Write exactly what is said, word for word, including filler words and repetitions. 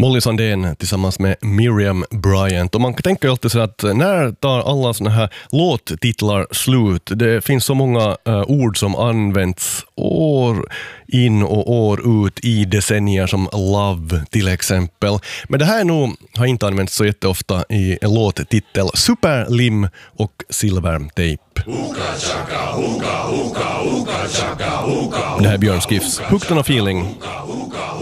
Molly Sandén tillsammans med Miriam Bryant. Och man tänker ju alltid så att när tar alla såna här låttitlar slut? Det finns så många uh, ord som används år in och år ut i decennier, som love till exempel. Men det här nog har inte använts så jätteofta i en låttitel. Superlim och Silvertejp. Det här är Björn Skifs Hooked on a Feeling.